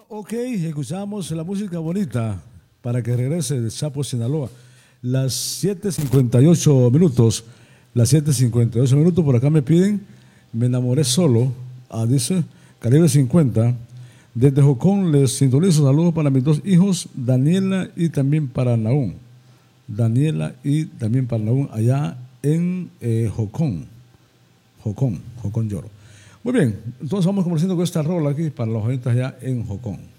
Ok, escuchamos la música bonita para que regrese de Chapo, Sinaloa. Las 7:58 minutos. Las 7:58 minutos. Por acá me piden Me enamoré solo. Dice Calibre 50. Desde Jocón les sintonizo. Saludos para mis dos hijos, Daniela y también para Naún. Daniela y también para Naún, allá en Jocón. Jocón Lloro. Muy bien, entonces vamos comenzando con esta rola aquí para los oyentes allá en Jocón.